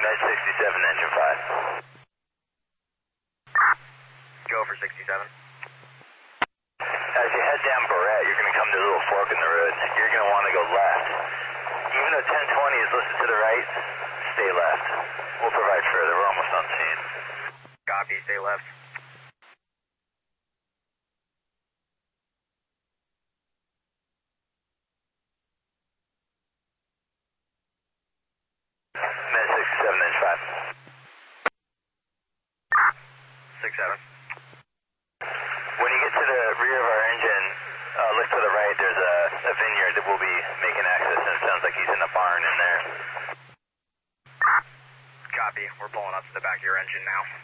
Med 67, engine 5. Go for 67. As you head down Barrett, you're going to come to a little fork in the road. You're going to want to go left. Even though 1020 is listed to the right, stay left. We'll provide further. We're almost on scene. Copy, stay left. Med 67, engine 5. 67. When you get to the rear of our engine, look to the right, there's a vineyard that we'll be making access, and it sounds like he's in a barn in there. Copy, we're pulling up to the back of your engine now.